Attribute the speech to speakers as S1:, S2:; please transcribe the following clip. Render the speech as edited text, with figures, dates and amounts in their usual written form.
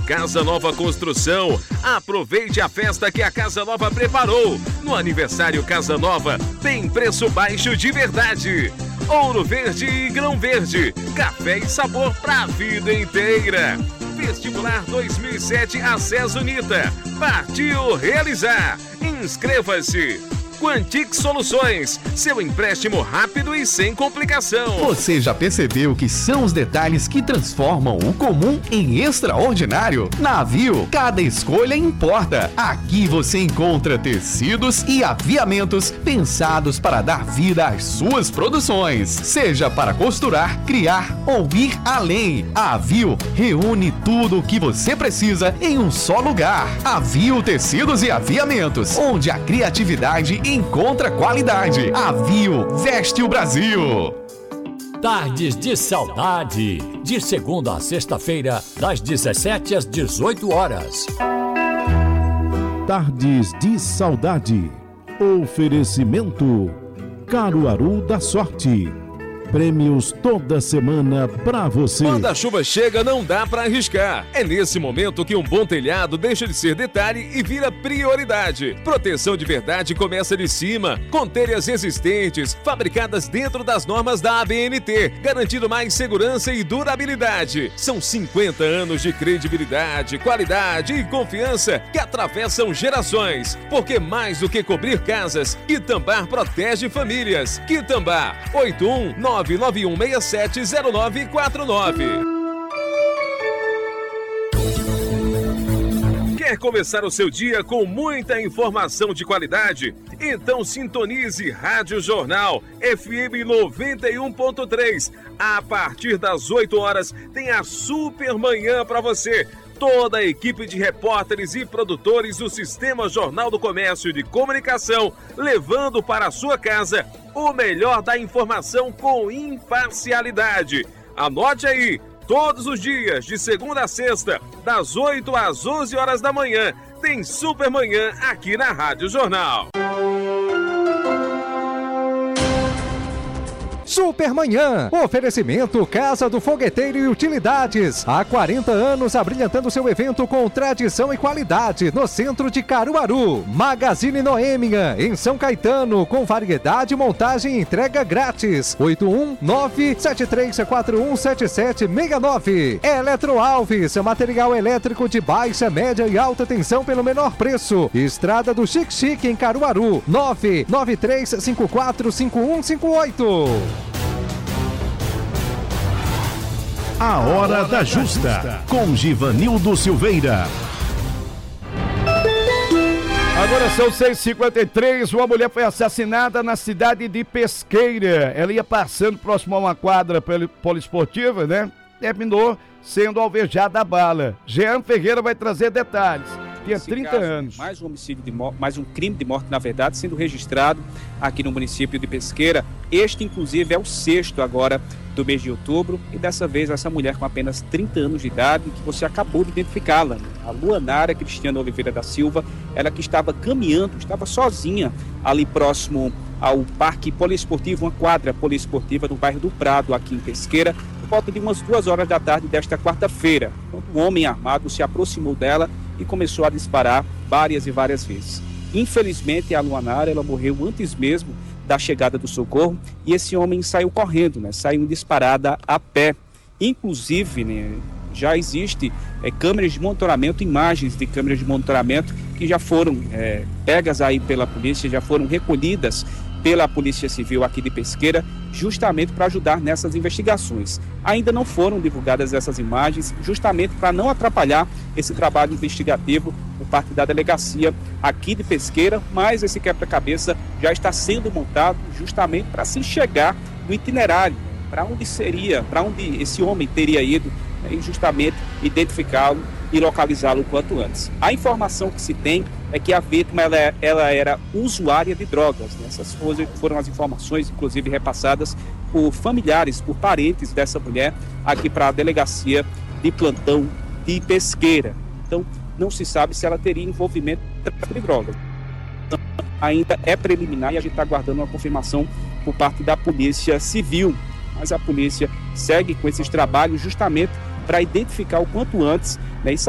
S1: Casa Nova Construção. Aproveite a festa que a Casa Nova preparou. No aniversário Casa Nova, tem preço baixo de verdade. Ouro Verde e Grão Verde. Café e sabor pra vida inteira. Vestibular 2007 Acesso Unita. Partiu realizar. Inscreva-se. Quantic Soluções, seu empréstimo rápido e sem complicação.
S2: Você já percebeu que são os detalhes que transformam o comum em extraordinário? Na Aviu, cada escolha importa. Aqui você encontra tecidos e aviamentos pensados para dar vida às suas produções. Seja para costurar, criar ou ir além. A Aviu reúne tudo o que você precisa em um só lugar. Aviu Tecidos e Aviamentos, onde a criatividade encontra qualidade. Aviu veste o Brasil.
S3: Tardes de Saudade, de segunda a sexta-feira, das 17 às 18 horas.
S4: Tardes de Saudade. Oferecimento Caruaru da Sorte. Prêmios toda semana pra você.
S1: Quando a chuva chega, não dá pra arriscar. É nesse momento que um bom telhado deixa de ser detalhe e vira prioridade. Proteção de verdade começa de cima, com telhas resistentes, fabricadas dentro das normas da ABNT, garantindo mais segurança e durabilidade. São 50 anos de credibilidade, qualidade e confiança que atravessam gerações. Porque mais do que cobrir casas, Quitambá protege famílias. Quitambá, 81991670949. Quer começar o seu dia com muita informação de qualidade? Então sintonize Rádio Jornal FM 91.3. A partir das 8 horas tem a Super Manhã para você. Toda a equipe de repórteres e produtores do Sistema Jornal do Comércio de Comunicação, levando para a sua casa o melhor da informação com imparcialidade. Anote aí, todos os dias, de segunda a sexta, das 8 às 11 horas da manhã, tem Super Manhã aqui na Rádio Jornal.
S5: Supermanhã, oferecimento Casa do Fogueteiro e Utilidades. Há 40 anos abrilhantando seu evento com tradição e qualidade no centro de Caruaru. Magazine Noêmia, em São Caetano, com variedade, montagem e entrega grátis. 819-7341-7769. Eletro Alves, material elétrico de baixa, média e alta tensão pelo menor preço. Estrada do Chique Chique em Caruaru. 993545158.
S4: A Hora da Justa, com Givanildo Silveira.
S6: Agora são 6h53, uma mulher foi assassinada na cidade de Pesqueira. Ela ia passando próximo a uma quadra poliesportiva, né? Terminou sendo alvejada a bala. Jean Ferreira vai trazer detalhes. Tinha 30 anos.
S7: Mais um homicídio mais um crime de morte, na verdade, sendo registrado aqui no município de Pesqueira. Este, inclusive, é o 6º agora do mês de outubro. E dessa vez, essa mulher com apenas 30 anos de idade, que você acabou de identificá-la, né? A Luanara Cristiana Oliveira da Silva, ela que estava caminhando, estava sozinha ali próximo ao Parque Poliesportivo, uma quadra poliesportiva no bairro do Prado, aqui em Pesqueira, por volta de umas 2 horas da tarde desta quarta-feira, quando um homem armado se aproximou dela e começou a disparar várias e várias vezes. Infelizmente, a Luanara, ela morreu antes mesmo da chegada do socorro e esse homem saiu correndo, né? Saiu em disparada a pé. Inclusive, né, já existe câmeras de monitoramento, imagens de câmeras de monitoramento que já foram pegas aí pela polícia, já foram recolhidas pela Polícia Civil aqui de Pesqueira, justamente para ajudar nessas investigações. Ainda não foram divulgadas essas imagens, justamente para não atrapalhar esse trabalho investigativo por parte da delegacia aqui de Pesqueira, mas esse quebra-cabeça já está sendo montado justamente para se chegar no itinerário, para onde esse homem teria ido, e justamente identificá-lo e localizá-lo o quanto antes. A informação que se tem é que a vítima ela era usuária de drogas, né? Essas foram as informações, inclusive repassadas por familiares, por parentes dessa mulher, aqui para a delegacia de plantão de Pesqueira. Então, não se sabe se ela teria envolvimento de drogas. Então, ainda é preliminar e a gente está aguardando uma confirmação por parte da Polícia Civil. Mas a polícia segue com esses trabalhos justamente para identificar o quanto antes, né, e